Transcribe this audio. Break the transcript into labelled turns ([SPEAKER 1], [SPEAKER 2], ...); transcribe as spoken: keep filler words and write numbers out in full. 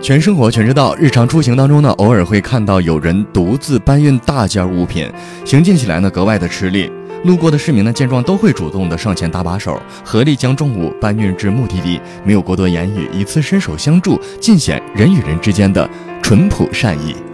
[SPEAKER 1] 全生活全知道，日常出行当中呢，偶尔会看到有人独自搬运大件物品，行进起来呢格外的吃力。路过的市民呢见状都会主动的上前搭把手，合力将重物搬运至目的地，没有过多言语，以此伸手相助，尽显人与人之间的淳朴善意。